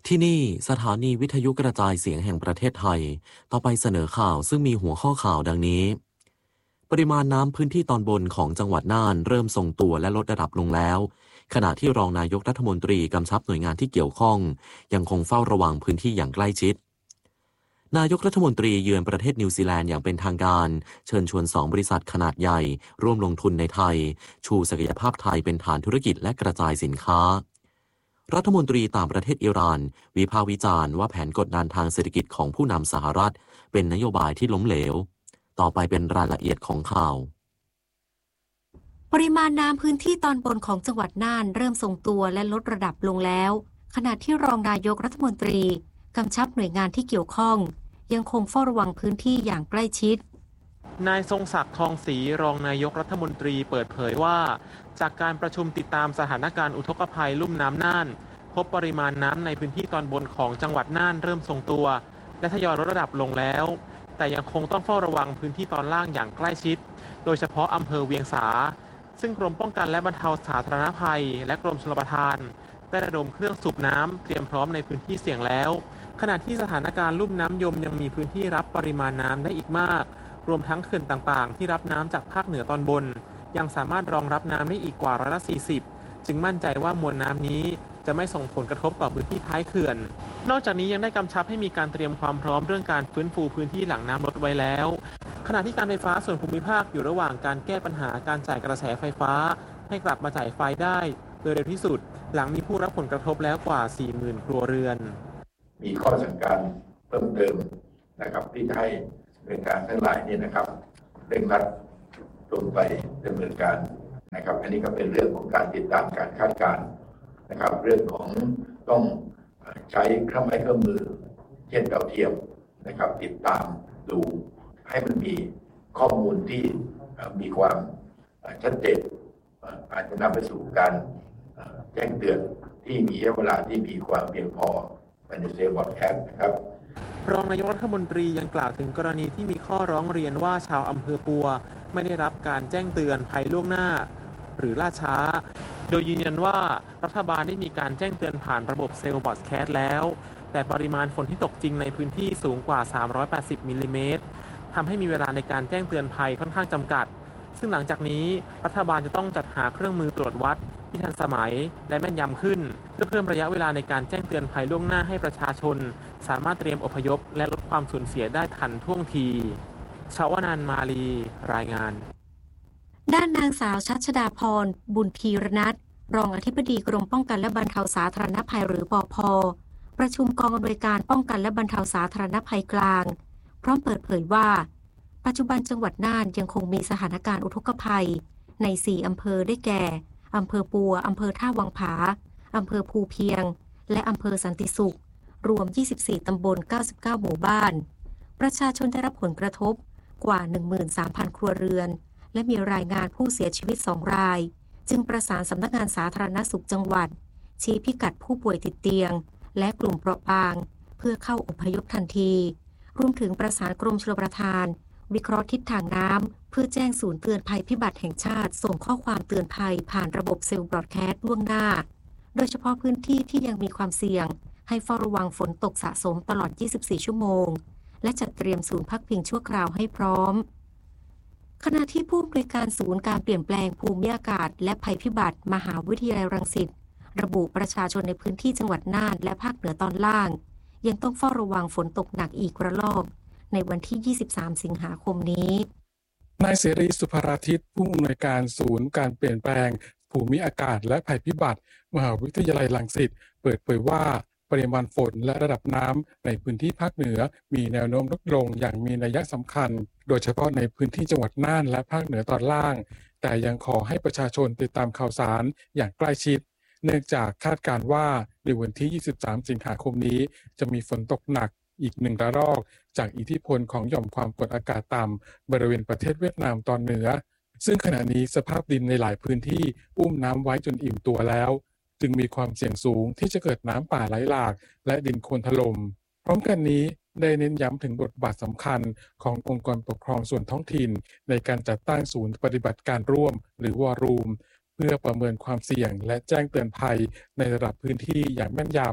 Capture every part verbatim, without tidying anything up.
ที่นี่สถานีวิทยุกระจายเสียงแห่งประเทศไทยต่อไปเสนอข่าวซึ่งมีหัวข้อข่าวดังนี้ปริมาณน้ำพื้นที่ตอนบนของจังหวัดน่านเริ่มทรงตัวและลดระดับลงแล้วขณะที่รองนายกรัฐมนตรีกำชับหน่วยงานที่เกี่ยวข้องยังคงเฝ้าระวังพื้นที่อย่างใกล้ชิดนายกรัฐมนตรีเยือนประเทศนิวซีแลนด์อย่างเป็นทางการเชิญชวนสองบริษัทขนาดใหญ่ร่วมลงทุนในไทยชูศักยภาพไทยเป็นฐานธุรกิจและกระจายสินค้ารัฐมนตรีต่างประเทศอิหร่านวิพากษ์วิจารณ์ว่าแผนกดดันทางเศรษฐกิจของผู้นำสหรัฐเป็นนโยบายที่ล้มเหลวต่อไปเป็นรายละเอียดของข่าวปริมาณน้ำพื้นที่ตอนบนของจังหวัดน่านเริ่มทรงตัวและลดระดับลงแล้วขณะที่รองนายกรัฐมนตรีกำชับหน่วยงานที่เกี่ยวข้องยังคงเฝ้าระวังพื้นที่อย่างใกล้ชิดนายทรงศักดิ์ทองศรีรองนายกรัฐมนตรีเปิดเผยว่าจากการประชุมติดตามสถานการณ์อุทกภัยลุ่มน้ำน่านพบปริมาณน้ำในพื้นที่ตอนบนของจังหวัดน่านเริ่มทรงตัวและทยอยลดระดับลงแล้วแต่ยังคงต้องเฝ้าระวังพื้นที่ตอนล่างอย่างใกล้ชิดโดยเฉพาะอำเภอเวียงสาซึ่งกรมป้องกันและบรรเทาสาธารณภัยและกรมชลประทานได้ระดมเครื่องสูบน้ำเตรียมพร้อมในพื้นที่เสี่ยงแล้วขณะที่สถานการณ์ลุ่มน้ำยมยังมีพื้นที่รับปริมาณน้ำได้อีกมากรวมทั้งเขื่อนต่างๆที่รับน้ำจากภาคเหนือตอนบนยังสามารถรองรับน้ำได้อีกกว่าร้อยละสี่สิบจึงมั่นใจว่ามวลน้ำนี้จะไม่ส่งผลกระทบต่อพื้นที่ท้ายเขื่อนนอกจากนี้ยังได้กำชับให้มีการเตรียมความพร้อมเรื่องการฟื้นฟูพื้นที่หลังน้ำลดไว้แล้วขณะที่การไฟฟ้าส่วนภูมิภาคอยู่ระหว่างการแก้ปัญหาการจ่ายกระแสไฟฟ้าให้กลับมาจ่ายไฟได้โดยเร็วที่สุดหลังมีผู้รับผลกระทบแล้วกว่า สี่หมื่น ครัวเรือนมีข้อสั่งการเพิ่มเติมนะครับที่ให้หน่วยงานทั้งหลายนี่นะครับเร่งรัดลงไปดำเนินการนะครับอันนี้ก็เป็นเรื่องของการติดตามการคาดการณ์นะครับเรื่องของต้องใช้เครื่องไม้เครื่องมือเช่นดาวเทียมนะครับติดตามดูให้มันมีข้อมูลที่มีความชัดเจนอาจจะนำไปสู่การแจ้งเตือนที่มีเวลาที่มีความเพียงพอภายในเซลล์บอดแคสต์นะครับรองนายกรัฐมนตรียังกล่าวถึงกรณีที่มีข้อร้องเรียนว่าชาวอำเภอปัวไม่ได้รับการแจ้งเตือนภัยล่วงหน้าหรือล่าช้าโดยยืนยันว่ารัฐบาลได้มีการแจ้งเตือนผ่านระบบเซลล์บอดแคสต์แล้วแต่ปริมาณฝนที่ตกจริงในพื้นที่สูงกว่าสามร้อยแปดสิบมิลลิเมตรทำให้มีเวลาในการแจ้งเตือนภัยค่อนข้างจำกัดซึ่งหลังจากนี้รัฐบาลจะต้องจัดหาเครื่องมือตรวจวัดที่ทันสมัยและแม่นยำขึ้นเพื่อเพิ่มระยะเวลาในการแจ้งเตือนภัยล่วงหน้าให้ประชาชนสามารถเตรียมอพยพและลดความสูญเสียได้ทันท่วงทีชาวนันท์มาลีรายงานด้านนางสาวชัชดาพรบุญธีรนัทรองอธิบดีกรมป้องกันและบรรเทาสาธารณภัยหรือปภ.ประชุมกองอำนวยการป้องกันและบรรเทาสาธารณภัยกลางพร้อมเปิดเผยว่าปัจจุบันจังหวัดน่านยังคงมีสถานการณ์อุทกภัยในสี่อำเภอได้แก่อำเภอปัวอำเภอท่าวังผาอำเภอภูเพียงและอำเภอสันติสุขรวมยี่สิบสี่ตำบลเก้าสิบเก้าหมู่บ้านประชาชนได้รับผลกระทบกว่า หนึ่งหมื่นสามพัน ครัวเรือนและมีรายงานผู้เสียชีวิตสองรายจึงประสานสำนักงานสาธารณสุขจังหวัดชี้พิกัดผู้ป่วยติดเตียงและกลุ่มเปราะบางเพื่อเข้าอพยพทันทีรวมถึงประสานกรมชลประทานวิเคราะห์ทิศทางน้ำเพื่อแจ้งศูนย์เตือนภัยพิบัติแห่งชาติส่งข้อความเตือนภัยผ่านระบบเซลล์บรอดแคสต์ล่วงหน้าโดยเฉพาะพื้นที่ที่ยังมีความเสี่ยงให้เฝ้าระวังฝนตกสะสมตลอดยี่สิบสี่ชั่วโมงและจัดเตรียมศูนย์พักพิงชั่วคราวให้พร้อมขณะที่ผู้อำนวยการศูนย์การเปลี่ยนแปลงภูมิอากาศและภัยพิบัติมหาวิทยาลัยรังสิตระบุประชาชนในพื้นที่จังหวัดน่านและภาคเหนือตอนล่างยังต้องเฝ้าระวังฝนตกหนักอีกระลอกในวันที่ยี่สิบสามสิงหาคมนี้นายเสรีสุภราทิตผู้อำนวยการศูนย์การเปลี่ยนแปลงภูมิอากาศและภัยพิบัติมหาวิทยาลัยรังสิตเปิดเผยว่าปริมาณฝนและระดับน้ำในพื้นที่ภาคเหนือมีแนวโน้มลดลงอย่างมีนัยสำคัญโดยเฉพาะในพื้นที่จังหวัดน่านและภาคเหนือตอนล่างแต่ยังขอให้ประชาชนติดตามข่าวสารอย่างใกล้ชิดเนื่องจากคาดการณ์ว่าในวันที่ยี่สิบสามสิงหาคมนี้จะมีฝนตกหนักอีกหนึ่งระลอกจากอิทธิพลของหย่อมความกดอากาศต่ำบริเวณประเทศเวียดนามตอนเหนือซึ่งขณะนี้สภาพดินในหลายพื้นที่อุ้มน้ำไว้จนอิ่มตัวแล้วจึงมีความเสี่ยงสูงที่จะเกิดน้ำป่าไหลหลากและดินโคลนถล่มพร้อมกันนี้ได้เน้นย้ำถึงบทบาทสำคัญขององค์กรปกครองส่วนท้องถิ่นในการจัดตั้งศูนย์ปฏิบัติการร่วมหรือวอร์รูมเพื่อประเมินความเสี่ยงและแจ้งเตือนภัยในระดับพื้นที่อย่างแม่นยำ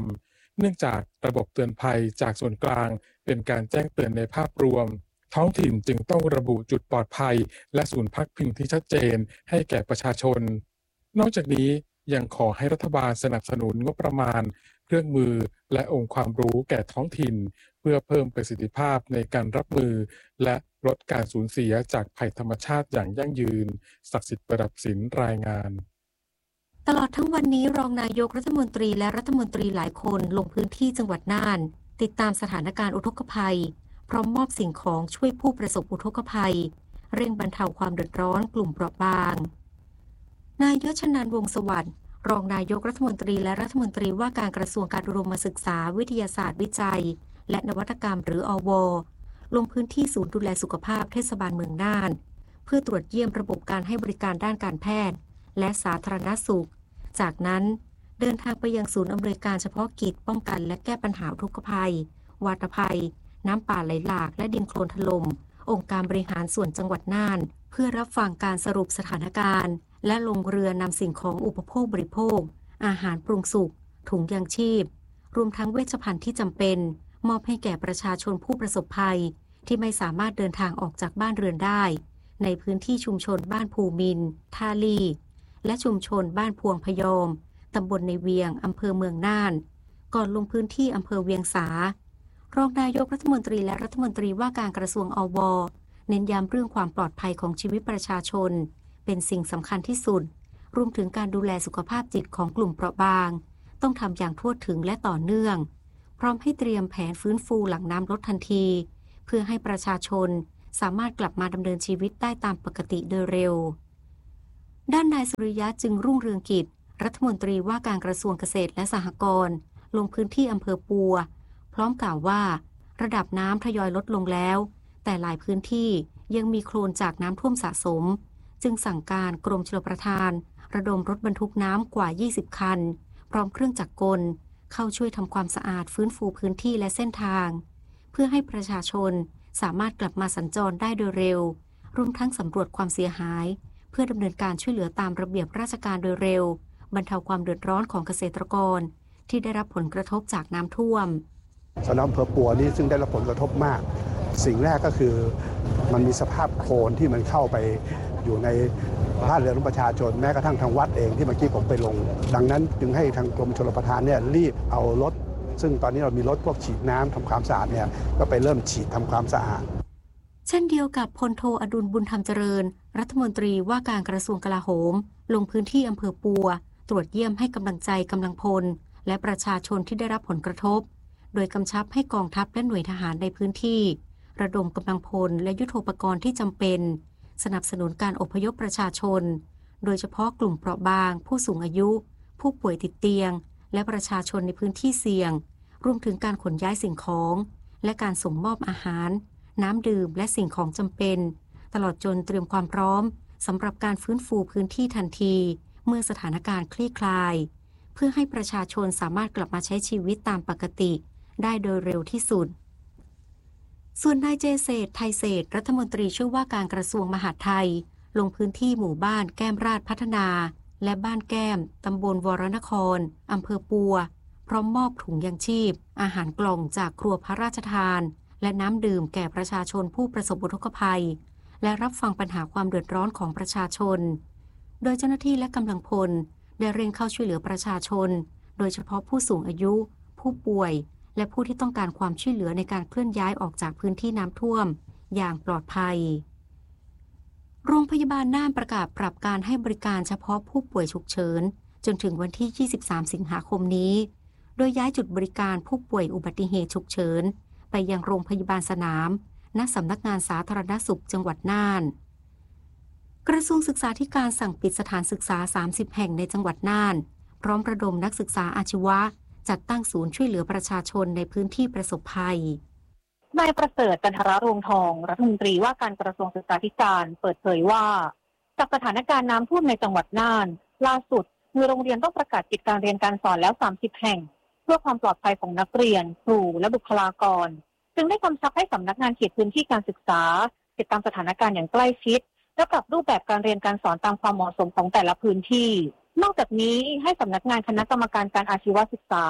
เนื่องจากระบบเตือนภัยจากส่วนกลางเป็นการแจ้งเตือนในภาพรวมท้องถิ่นจึงต้องระบุจุดปลอดภัยและศูนย์พักพิงที่ชัดเจนให้แก่ประชาชนนอกจากนี้ยังขอให้รัฐบาลสนับสนุนงบประมาณเครื่องมือและองค์ความรู้แก่ท้องถิ่นเพื่อเพิ่มประสิทธิภาพในการรับมือและลดการสูญเสียจากภัยธรรมชาติอย่างยั่งยืนศักดิ์สิทธิ์ประดับศิลป์รายงานตลอดทั้งวันนี้รองนายกรัฐมนตรีและรัฐมนตรีหลายคนลงพื้นที่จังหวัดน่านติดตามสถานการณ์อุทกภัยพร้อมมอบสิ่งของช่วยผู้ประสบอุทกภัยเร่งบรรเทาความเดือดร้อนกลุ่มเปราะบางนายยศชนันท์วงศ์สวัสดิ์รองนายกรัฐมนตรีและรัฐมนตรีว่าการกระทรวงการอุดมศึกษาวิทยาศาสตร์วิจัยและนวัตกรรมหรืออว.ลงพื้นที่ศูนย์ดูแลสุขภาพเทศบาลเมืองน่านเพื่อตรวจเยี่ยมระบบการให้บริการด้านการแพทย์และสาธารณสุขจากนั้นเดินทางไปยังศูนย์อำนวยการเฉพาะกิจป้องกันและแก้ปัญหาอุทกภัยวาตภัยน้ำป่าไหลหลากและดินโคลนถล่มองค์การบริหารส่วนจังหวัดน่านเพื่อรับฟังการสรุปสถานการณ์และลงเรือนำสิ่งของอุปโภคบริโภคอาหารปรุงสุกถุงยางชีพรวมทั้งเวชภัณฑ์ที่จำเป็นมอบให้แก่ประชาชนผู้ประสบภัยที่ไม่สามารถเดินทางออกจากบ้านเรือนได้ในพื้นที่ชุมชนบ้านภูมินท่าลี่และชุมชนบ้านพวงพยอมตำบลในเวียงอำเภอเมืองน่านก่อนลงพื้นที่อำเภอเวียงสารองนายกรัฐมนตรีและรัฐมนตรีว่าการกระทรวงอว.เน้นย้ำเรื่องความปลอดภัยของชีวิตประชาชนเป็นสิ่งสำคัญที่สุดรวมถึงการดูแลสุขภาพจิตของกลุ่มเปราะบางต้องทำอย่างทั่วถึงและต่อเนื่องพร้อมให้เตรียมแผนฟื้นฟูหลังน้ำลดทันทีเพื่อให้ประชาชนสามารถกลับมาดำเนินชีวิตได้ตามปกติโดยเร็วด้านนายสุริยะจึงรุ่งเรืองกิจรัฐมนตรีว่าการกระทรวงเกษตรและสหกรณ์ลงพื้นที่อำเภอปัวพร้อมกล่าวว่าระดับน้ำทยอยลดลงแล้วแต่หลายพื้นที่ยังมีโคลนจากน้ำท่วมสะสมจึงสั่งการกรมชลประทานระดมรถบรรทุกน้ำกว่ายี่สิบคันพร้อมเครื่องจักรกลเข้าช่วยทำความสะอาดฟื้นฟูพื้นที่และเส้นทางเพื่อให้ประชาชนสามารถกลับมาสัญจรได้โดยเร็วรวมทั้งสำรวจความเสียหายเพื่อดำเนินการช่วยเหลือตามระเบียบราชการโดยเร็วบรรเทาความเดือดร้อนของเกษตรกรที่ได้รับผลกระทบจากน้ำท่วมสำหรับอำเภอปัวนี้ซึ่งได้รับผลกระทบมากสิ่งแรกก็คือมันมีสภาพโคลนที่มันเข้าไปอยู่ในบ้านเรือนของประชาชนแม้กระทั่งทางวัดเองที่เมื่อกี้ผมไปลงดังนั้นจึงให้ทางกรมชลประทานเนี่ยรีบเอารถซึ่งตอนนี้เรามีรถพวกฉีดน้ำทำความสะอาดเนี่ยก็ไปเริ่มฉีดทำความสะอาดเช่นเดียวกับพลโทอดุลบุญธรรมเจริญรัฐมนตรีว่าการกระทรวงกลาโหมลงพื้นที่อำเภอปัวตรวจเยี่ยมให้กำลังใจกำลังพลและประชาชนที่ได้รับผลกระทบโดยกำชับให้กองทัพและหน่วยทหารในพื้นที่ระดมกำลังพลและยุทโธปกรณ์ที่จำเป็นสนับสนุนการอพยพประชาชนโดยเฉพาะกลุ่มเปราะบางผู้สูงอายุผู้ป่วยติดเตียงและประชาชนในพื้นที่เสี่ยงรวมถึงการขนย้ายสิ่งของและการส่งมอบอาหารน้ำดื่มและสิ่งของจำเป็นตลอดจนเตรียมความพร้อมสำหรับการฟื้นฟูพื้นที่ทันทีเมื่อสถานการณ์คลี่คลายเพื่อให้ประชาชนสามารถกลับมาใช้ชีวิตตามปกติได้โดยเร็วที่สุดส่วนนายเจเศรษฐ์ไทยเศรษฐ์รัฐมนตรีช่วยว่าการกระทรวงมหาดไทยลงพื้นที่หมู่บ้านแก้มราชพัฒนาและบ้านแก้มตำบลวรนครอำเภอปัวพร้อมมอบถุงยางชีพอาหารกล่องจากครัวพระราชทานและน้ำดื่มแก่ประชาชนผู้ประสบอุทกภัยและรับฟังปัญหาความเดือดร้อนของประชาชนโดยเจ้าหน้าที่และกำลังพลได้เร่งเข้าช่วยเหลือประชาชนโดยเฉพาะผู้สูงอายุผู้ป่วยและผู้ที่ต้องการความช่วยเหลือในการเคลื่อนย้ายออกจากพื้นที่น้ำท่วมอย่างปลอดภัยโรงพยาบาลน่านประกาศปรับการให้บริการเฉพาะผู้ป่วยฉุกเฉินจนถึงวันที่ยี่สิบสามสิงหาคมนี้โดยย้ายจุดบริการผู้ป่วยอุบัติเหตุฉุกเฉินไปยังโรงพยาบาลสนามณสำนักงานสาธารณสุขจังหวัดน่านกระทรวงศึกษาธิการสั่งปิดสถานศึกษาสามสิบแห่งในจังหวัดน่านพร้อมระดมนักศึกษาอาชีวะจัดตั้งศูนย์ช่วยเหลือประชาชนในพื้นที่ประสบภัยนายประเสริฐจันทรรวงทองรัฐมนตรีว่าการกระทรวงศึกษาธิการเปิดเผยว่าจากสถานการณ์น้ำท่วมในจังหวัดน่านล่าสุดมีโรงเรียนต้องประกาศปิดการเรียนการสอนแล้วสามสิบแห่งเพื่อความปลอดภัยของนักเรียนครูและบุคลากรจึงได้กำชับให้สำนักงานเขตพื้นที่การศึกษาติดตามสถานการณ์อย่างใกล้ชิดและปรับรูปแบบการเรียนการสอนตามความเหมาะสมของแต่ละพื้นที่นอกจากนี้ให้สำนักงานคณะกรรมการการอาชีวศึกษา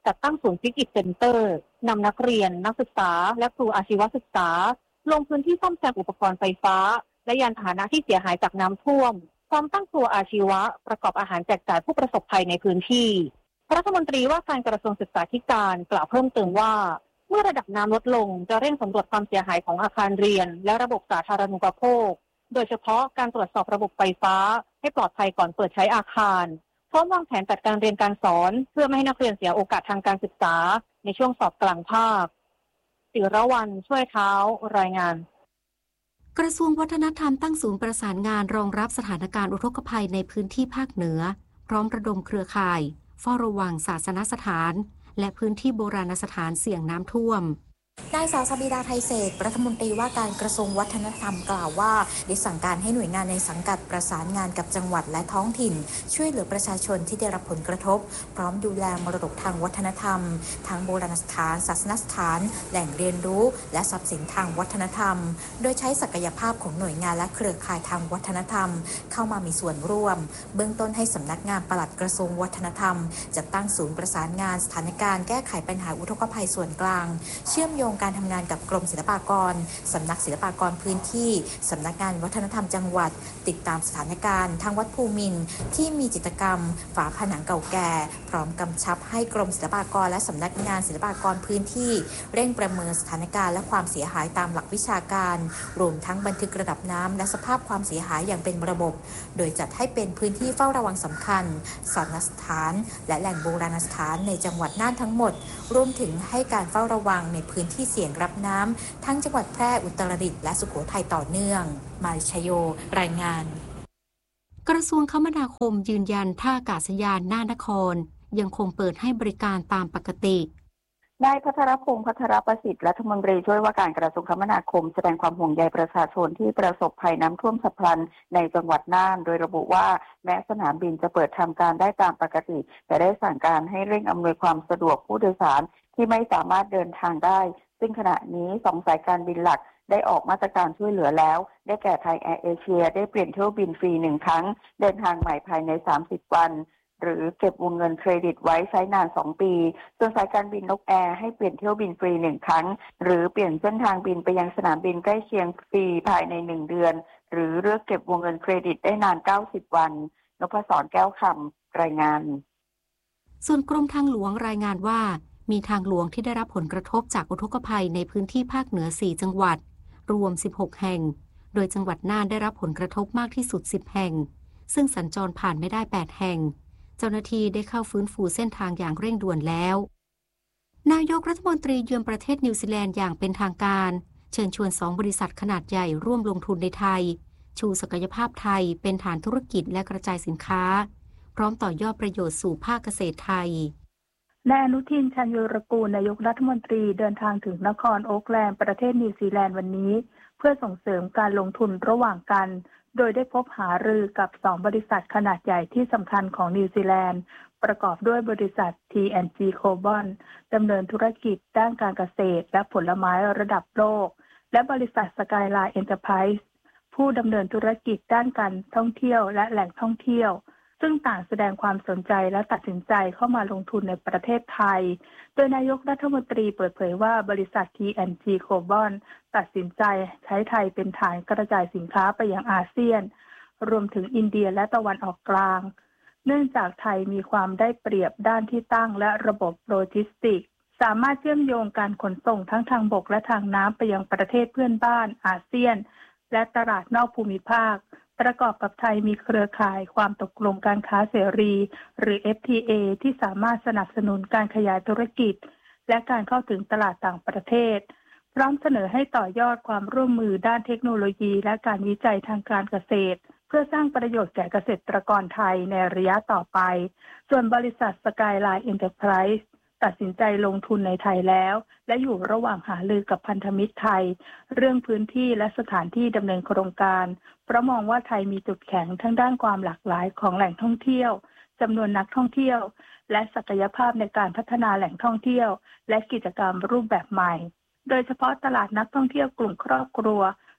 จัดตั้งศูนย์ฟิกิตเซ็นเตอร์นำนักเรียนนักศึกษาและครูอาชีวศึกษาลงพื้นที่ซ่อมแซมอุปกรณ์ไฟฟ้าและยานพาหนะที่เสียหายจากน้ำท่วมพร้อมตั้งครัวอาชีวะประกอบอาหารแจกจ่ายผู้ประสบภัยในพื้นที่รัฐมนตรีว่าการกระทรวงศึกษาธิการกล่าวเพิ่มเติมว่าเมื่อระดับน้ำลดลงจะเร่งสำรวจความเสียหายของอาคารเรียนและระบบสาธารณูปโภคโดยเฉพาะการตรวจสอบระบบไฟฟ้าให้ปลอดภัยก่อนเปิดใช้อาคารพร้อมวางแผนจัดการเรียนการสอนเพื่อไม่ให้นักเรียนเสียโอกาสทางการศึกษาในช่วงสอบกลางภาคศิรวรรณช่วยเท้ารายงานกระทรวงวัฒนธรรมตั้งศูนย์ประสานงานรองรับสถานการณ์อุทกภัยในพื้นที่ภาคเหนือพร้อมระดมเครือข่ายเฝ้าระวังศาสนสถานและพื้นที่โบราณสถานเสี่ยงน้ำท่วมนายสาวสบิดาไทยเศษรัฐมนตรีว่าการกระทรวงวัฒนธรรมกล่าวว่าได้สั่งการให้หน่วยงานในสังกัดประสานงานกับจังหวัดและท้องถิ่นช่วยเหลือประชาชนที่ได้รับผลกระทบพร้อมดูแลมรดกทางวัฒนธรรมทั้งโบราณสถานศาสนสถานแหล่งเรียนรู้และทรัพย์สินทางวัฒนธรรมโดยใช้ศักยภาพของหน่วยงานและเครือข่ายทางวัฒนธรรมเข้ามามีส่วนร่วมเบื้องต้นให้สำนักงานปลัดกระทรวงวัฒนธรรมจัดตั้งศูนย์ประสานงานสถานการณ์แก้ไขปัญหาอุทกภัยส่วนกลางเชื่อมโยงการทำงานกับกรมศิลปากรสำนักศิลปากรพื้นที่สำนักงานวัฒนธรรมจังหวัดติดตามสถานการณ์ทางวัดภูมินทร์ที่มีจิตรกรรมฝาผนังเก่าแก่พร้อมกำชับให้กรมศิลปากรและสำนักงานศิลปากรพื้นที่เร่งประเมินสถานการณ์และความเสียหายตามหลักวิชาการรวมทั้งบันทึกระดับน้ำและสภาพความเสียหายอย่างเป็นระบบโดยจัดให้เป็นพื้นที่เฝ้าระวังสำคัญศาสนสถานและแหล่งโบราณสถานในจังหวัดน่านทั้งหมดรวมถึงให้การเฝ้าระวังในพื้นที่เสี่ยงรับน้ำทั้งจังหวัดแพร่อุตรดิตถ์และสุโขทัยต่อเนื่องมาริชโยรายงานกระทรวงคมนาคมยืนยันท่าอากาศยานน่านครยังคงเปิดให้บริการตามปกตินายพัทรพงษ์พัทรประสิทธิ์รัฐมนตรีช่วยว่าการกระทรวงคมนาคมแสดงความห่วงใยประชาชนที่ประสบภัยน้ำท่วมฉับพลันในจังหวัดน่านโดยระบุว่าแม้สนามบินจะเปิดทำการได้ตามปกติแต่ได้สั่งการให้เร่งอำนวยความสะดวกผู้โดยสารที่ไม่สามารถเดินทางได้ซึ่งขณะนี้สองสายการบินหลักได้ออกมาตรการช่วยเหลือแล้วได้แก่ไทยแอร์เอเชียได้เปลี่ยนเที่ยวบินฟรีหนึ่งครั้งเดินทางใหม่ภายในสามสิบวันหรือเก็บวงเงินเครดิตไว้ใช้นานสองปีส่วนสายการบินนกแอร์ให้เปลี่ยนเที่ยวบินฟรีหนึ่งครั้งหรือเปลี่ยนเส้นทางบินไปยังสนามบินใกล้เคียงฟรีภายในหนึ่งเดือนหรือเลือกเก็บวงเงินเครดิตได้นานเก้าสิบวันนพศรแก้วคำรายงานส่วนกรมทางหลวงรายงานว่ามีทางหลวงที่ได้รับผลกระทบจากอุทกภัยในพื้นที่ภาคเหนือสี่จังหวัดรวมสิบหกแห่งโดยจังหวัดน่านได้รับผลกระทบมากที่สุดสิบแห่งซึ่งสัญจรผ่านไม่ได้แปดแห่งเจ้าหน้าที่ได้เข้าฟื้นฟูเส้นทางอย่างเร่งด่วนแล้วนายกรัฐมนตรีเยือนประเทศนิวซีแลนด์อย่างเป็นทางการเชิญชวนสองบริษัทขนาดใหญ่ร่วมลงทุนในไทยชูศักยภาพไทยเป็นฐานธุรกิจและกระจายสินค้าพร้อมต่อยอดประโยชน์สู่ภาคเกษตรไทยนายอนุทินชาญวีรกูลนายกรัฐมนตรีเดินทางถึงนครโอ๊คแลนด์ประเทศนิวซีแลนด์วันนี้เพื่อส่งเสริมการลงทุนระหว่างกันโดยได้พบหารือกับสองบริษัทขนาดใหญ่ที่สำคัญของนิวซีแลนด์ประกอบด้วยบริษัท ที แอนด์ จี Cobon ดำเนินธุรกิจด้านการเกษตรและผลไม้ระดับโลกและบริษัท Skyline Enterprise ผู้ดำเนินธุรกิจด้านการท่องเที่ยวและแหล่งท่องเที่ยวซึ่งต่างแสดงความสนใจและตัดสินใจเข้ามาลงทุนในประเทศไทยโดยนายกรัฐมนตรีเปิดเผยว่าบริษัท ที แอนด์ จี Cobon ตัดสินใจใช้ไทยเป็นฐานกระจายสินค้าไปยังอาเซียนรวมถึงอินเดียและตะวันออกกลางเนื่องจากไทยมีความได้เปรียบด้านที่ตั้งและระบบโลจิสติกส์สามารถเชื่อมโยงการขนส่งทั้งทางบกและทางน้ำไปยังประเทศเพื่อนบ้านอาเซียนและตลาดนอกภูมิภาคประกอบกับไทยมีเครือข่ายความตกลงการค้าเสรีหรือ เอฟ ที เอ ที่สามารถสนับสนุนการขยายธุรกิจและการเข้าถึงตลาดต่างประเทศพร้อมเสนอให้ต่อยอดความร่วมมือด้านเทคโนโลยีและการวิจัยทางการเกษตรเพื่อสร้างประโยชน์แก่เกษตรกรไทยในระยะต่อไปส่วนบริษัท Skyline Enterprise ตัดสินใจลงทุนในไทยแล้วและอยู่ระหว่างหารือกับพันธมิตรไทยเรื่องพื้นที่และสถานที่ดำเนินโครงการเพราะมองว่าไทยมีจุดแข็งทั้งด้านความหลากหลายของแหล่งท่องเที่ยวจำนวนนักท่องเที่ยวและศักยภาพในการพัฒนาแหล่งท่องเที่ยวและกิจกรรมรูปแบบใหม่โดยเฉพาะตลาดนักท่องเที่ยวกลุ่มครอบครัว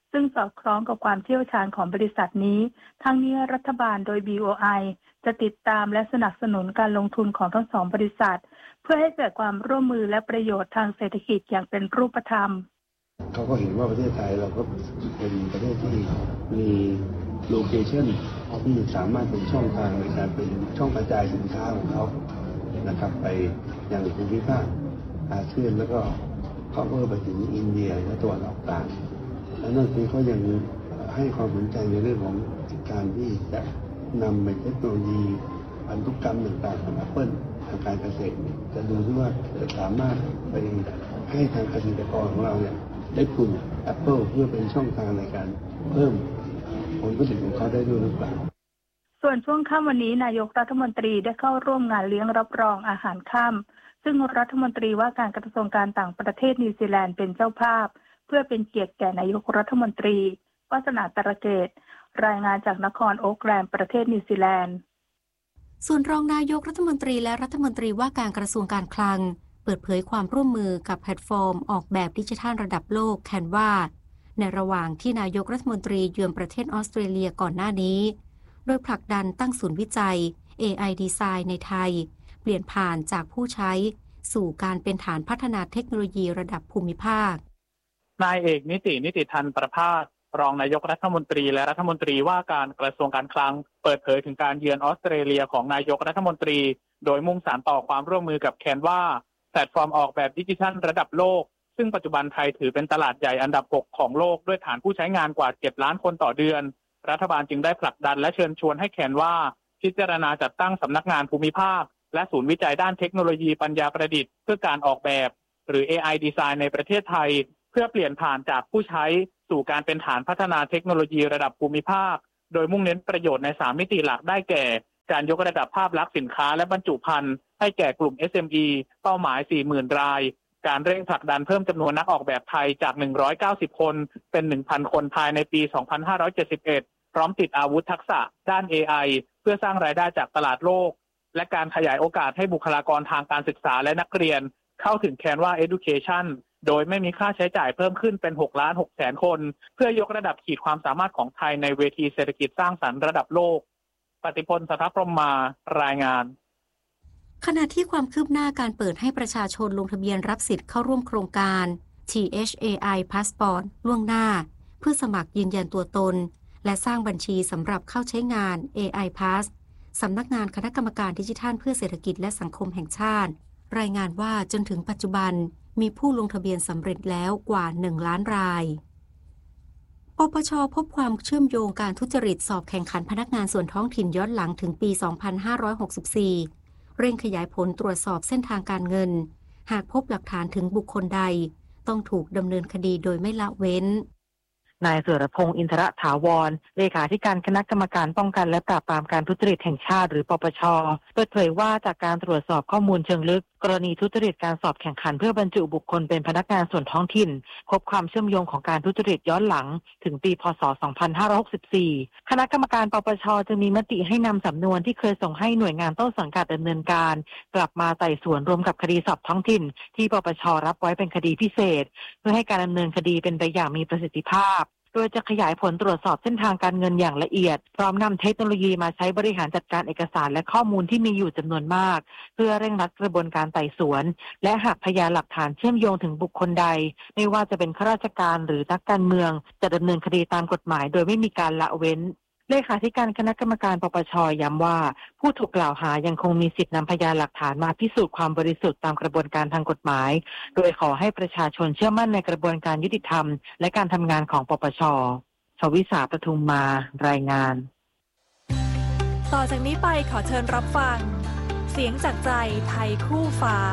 ซึ่งสอดคล้องกับความเชี่ยวชาญของบริษัทนี้ทั้งนี้รัฐบาลโดย บี โอ ไอ จะติดตามและสนับสนุนการลงทุนของทั้งสองบริษัทเพื่อให้เกิดความร่วมมือและประโยชน์ทางเศรษฐกิจอย่างเป็นรูปธรรมเขาก็เห็นว่าประเทศไทยเราก็เป็นประเทศที่มีโลเคชั่นที่สามารถเป็นช่องทางในการเป็นช่องกระจายสินค้าของเขานะครับไปยังภูมิภาคอาเซียนแล้วก็เขาเพิ่มไปถึงอินเดียและตะวันออกกลางและนั่นคือเขายังให้ความสนใจในเรื่องของการที่จะนำไปเทคโนโลยีพันธุกรรมต่างๆของ Apple ทางการเกษตรจะดูที่ว่าจะสามารถไปให้ทางเกษตรกรของเราเนี่ยได้ปลูก Apple เพื่อเป็นช่องทางในการเพิ่มผลผลิตของเขาได้ด้วยหรือเปล่าส่วนช่วงค่ำวันนี้นายกรัฐมนตรีได้เข้าร่วมงานเลี้ยงรับรองอาหารค่ำซึ่งรัฐมนตรีว่าการกระทรวงการต่างประเทศนิวซีแลนด์เป็นเจ้าภาพเพื่อเป็นเกียรติแก่นายกรัฐมนตรีวาสนาตระเกตรายงานจากนครโอ๊คแลนด์ประเทศนิวซีแลนด์ส่วนรองนายกรัฐมนตรีและรัฐมนตรีว่าการกระทรวงการคลังเปิดเผยความร่วมมือกับแพลตฟอร์มออกแบบดิจิทัลระดับโลกแคนวาในระหว่างที่นายกรัฐมนตรีเยือนประเทศออสเตรเลียก่อนหน้านี้โดยผลักดันตั้งศูนย์วิจัย เอ ไอ Design ในไทยเปลี่ยนผ่านจากผู้ใช้สู่การเป็นฐานพัฒนาเทคโนโลยีระดับภูมิภาคนายเอกนิตินิติทันประภาสรองนายกรัฐมนตรีและรัฐมนตรีว่าการกระทรวงการคลังเปิดเผยถึงการเยือนออสเตรเลียของนายกรัฐมนตรีโดยมุ่งสานต่อความร่วมมือกับแคนวาแพลตฟอร์มออกแบบดิจิทัลระดับโลกซึ่งปัจจุบันไทยถือเป็นตลาดใหญ่อันดับหกของโลกด้วยฐานผู้ใช้งานกว่าเจ็ดล้านคนต่อเดือนรัฐบาลจึงได้ผลักดันและเชิญชวนให้แคนวาพิจารณาจัดตั้งสำนักงานภูมิภาคและศูนย์วิจัยด้านเทคโนโลยีปัญญาประดิษฐ์เพื่อการออกแบบหรือ เอ ไอ Design ในประเทศไทยเพื่อเปลี่ยนผ่านจากผู้ใช้สู่การเป็นฐานพัฒนาเทคโนโลยีระดับภูมิภาคโดยมุ่งเน้นประโยชน์ในสามมิติหลักได้แก่การยกระดับภาพลักษณ์สินค้าและบรรจุภัณฑ์ให้แก่กลุ่ม เอส เอ็ม อี เป้าหมาย สี่หมื่น รายการเร่งผลักดันเพิ่มจำนวนนักออกแบบไทยจากหนึ่งร้อยเก้าสิบคนเป็น หนึ่งพัน คนภายในปี สองพันห้าร้อยเจ็ดสิบเอ็ดพร้อมติดอาวุธทักษะด้าน เอ ไอ เพื่อสร้างรายได้จากตลาดโลกและการขยายโอกาสให้บุคลากรทางการศึกษาและนักเรียนเข้าถึง Canva Education โดยไม่มีค่าใช้จ่ายเพิ่มขึ้นเป็นหกล้านหกแสนคนเพื่อยกระดับขีดความสามารถของไทยในเวทีเศรษฐกิจสร้างสรรค์ระดับโลกปฏิพล สัทธพรหมารายงานขณะที่ความคืบหน้าการเปิดให้ประชาชนลงทะเบียนรับสิทธิ์เข้าร่วมโครงการ ที เอช เอ ไอ Passport ล่วงหน้าเพื่อสมัครยืนยันตัวตนและสร้างบัญชีสำหรับเข้าใช้งาน เอ ไอ Pass สำนักงานคณะกรรมการดิจิทัลเพื่อเศรษฐกิจและสังคมแห่งชาติรายงานว่าจนถึงปัจจุบันมีผู้ลงทะเบียนสำเร็จแล้วกว่าหนึ่งล้านรายปปช.พบความเชื่อมโยงการทุจริตสอบแข่งขันพนักงานส่วนท้องถิ่นย้อนหลังถึงปี สองพันห้าร้อยหกสิบสี่ เร่งขยายผลตรวจสอบเส้นทางการเงินหากพบหลักฐานถึงบุคคลใดต้องถูกดำเนินคดีโดยไม่ละเว้นนายสุรพงษ์อินทรถาวรเลขาธิการคณะกรรมการป้องกันและปราบปรามการทุจริตแห่งชาติหรือปปช.เปิดเผยว่าจากการตรวจสอบข้อมูลเชิงลึกกรณีทุจริตการสอบแข่งขันเพื่อบรรจุบุคคลเป็นพนักงานส่วนท้องถิ่นพบความเชื่อมโยงของการทุจริตย้อนหลังถึงปีพ.ศ. สองพันห้าร้อยหกสิบสี่ คณะกรรมการปปช.จึงมีมติให้นำสำนวนที่เคยส่งให้หน่วยงานต้นสังกัดดำเนินการกลับมาไต่สวนรวมกับคดีสอบท้องถิ่นที่ปปช.รับไว้เป็นคดีพิเศษเพื่อให้การดำเนินคดีเป็นไปอย่างมีประสิทธิภาพโดยจะขยายผลตรวจสอบเส้นทางการเงินอย่างละเอียดพร้อมนำเทคโนโลยีมาใช้บริหารจัดการเอกสารและข้อมูลที่มีอยู่จำนวนมากเพื่อเร่งรัดกระบวนการไต่สวนและหากพยานหลักฐานเชื่อมโยงถึงบุคคลใดไม่ว่าจะเป็นข้าราชการหรือนักการเมืองจะดำเนินคดีตามกฎหมายโดยไม่มีการละเว้นเลขาธิการคณะกรรมการปปช.ย้ำว่าผู้ถูกกล่าวหายังคงมีสิทธินำพยานหลักฐานมาพิสูจน์ความบริสุทธิ์ตามกระบวนการทางกฎหมายโดยขอให้ประชาชนเชื่อมั่นในกระบวนการยุติธรรมและการทำงานของปปช.ชวิสาปทุมมารายงานต่อจากนี้ไปขอเชิญรับฟังเสียงจากใจไทยคู่ฟ้า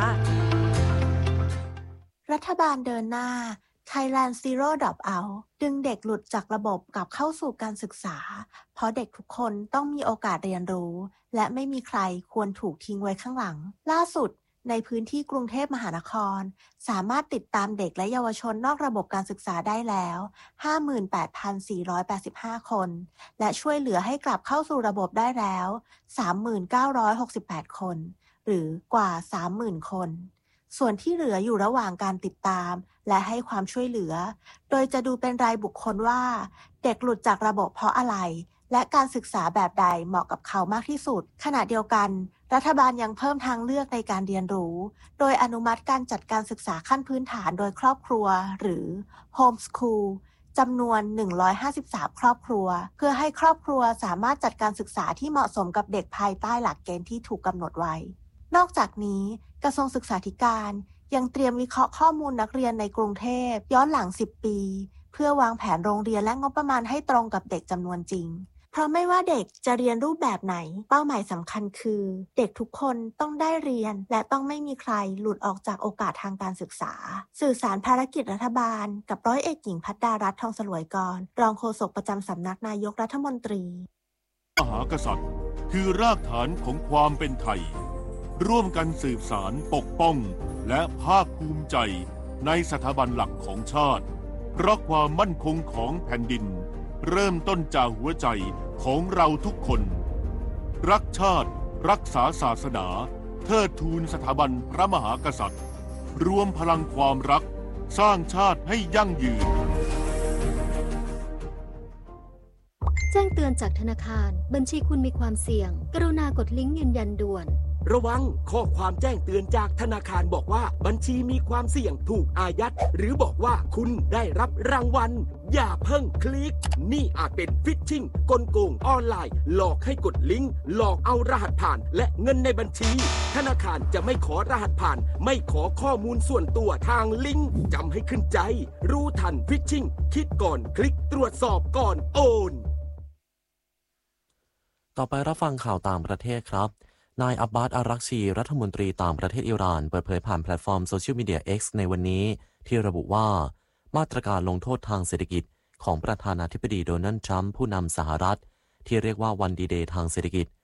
รัฐบาลเดินหน้า Thailand Zero Dropout ดึงเด็กหลุดจากระบบกลับเข้าสู่การศึกษาเพราะเด็กทุกคนต้องมีโอกาสเรียนรู้และไม่มีใครควรถูกทิ้งไว้ข้างหลังล่าสุดในพื้นที่กรุงเทพมหานครสามารถติดตามเด็กและเยาวชนนอกระบบการศึกษาได้แล้ว ห้าหมื่นแปดพันสี่ร้อยแปดสิบห้า คนและช่วยเหลือให้กลับเข้าสู่ระบบได้แล้ว สามหมื่นเก้าร้อยหกสิบแปด คนหรือกว่า สามหมื่น คนส่วนที่เหลืออยู่ระหว่างการติดตามและให้ความช่วยเหลือโดยจะดูเป็นรายบุคคลว่าเด็กหลุดจากระบบเพราะอะไรและการศึกษาแบบใดเหมาะกับเขามากที่สุดขณะเดียวกันรัฐบาลยังเพิ่มทางเลือกในการเรียนรู้โดยอนุมัติการจัดการศึกษาขั้นพื้นฐานโดยครอบครัวหรือ Homeschool จำนวนหนึ่งร้อยห้าสิบสามครอบครัวเพื่อให้ครอบครัวสามารถจัดการศึกษาที่เหมาะสมกับเด็กภายใต้หลักเกณฑ์ที่ถูกกำหนดไว้นอกจากนี้กระทรวงศึกษาธิการยังเตรียมวิเคราะห์ข้อมูลนักเรียนในกรุงเทพย้อนหลังสิบปีเพื่อวางแผนโรงเรียนและงบประมาณให้ตรงกับเด็กจำนวนจริงเพราะไม่ว่าเด็กจะเรียนรูปแบบไหนเป้าหมายสำคัญคือเด็กทุกคนต้องได้เรียนและต้องไม่มีใครหลุดออกจากโอกาสทางการศึกษาสื่อสารภารกิจรัฐบาลกับร้อยเอกหญิงภัทดารัตน์ทองสลวยกรรองโฆษกประจำสำนักนายกรัฐมนตรีมหากษัตริย์คือรากฐานของความเป็นไทยร่วมกันสืบสารปกป้องและภาคภูมิใจในสถาบันหลักของชาติเพราะความมั่นคงของแผ่นดินเริ่มต้นจากหัวใจของเราทุกคนรักชาติรักษาศาสนาเทิดทูนสถาบันพระมหากษัตริย์รวมพลังความรักสร้างชาติให้ยั่งยืนแจ้งเตือนจากธนาคารบัญชีคุณมีความเสี่ยงกรุณากดลิงก์ยืนยันด่วนระวังข้อความแจ้งเตือนจากธนาคารบอกว่าบัญชีมีความเสี่ยงถูกอายัดหรือบอกว่าคุณได้รับรางวัลอย่าเพิ่งคลิกนี่อาจเป็นฟิชชิงกลโกงออนไลน์หลอกให้กดลิงก์หลอกเอารหัสผ่านและเงินในบัญชีธนาคารจะไม่ขอรหัสผ่านไม่ขอข้อมูลส่วนตัวทางลิงก์จำให้ขึ้นใจรู้ทันฟิชชิงคิดก่อนคลิกตรวจสอบก่อนโอนต่อไปรับฟังข่าวต่างประเทศครับนายอับบาส อารักชีรัฐมนตรีต่างประเทศอิหร่านเปิดเผยผ่านแพลตฟอร์มโซเชียลมีเดีย X ในวันนี้ที่ระบุว่ามาตรการลงโทษทางเศรษฐกิจของประธานาธิบดีโดนัลด์ทรัมป์ผู้นำสหรัฐที่เรียกว่าวันดีเดย์ทางเศรษฐกิจ